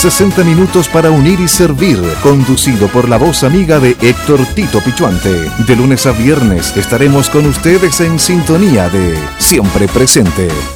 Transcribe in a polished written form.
60 minutos para unir y servir, conducido por la voz amiga de Héctor Tito Pichuante. De lunes a viernes estaremos con ustedes en sintonía de Siempre Presente.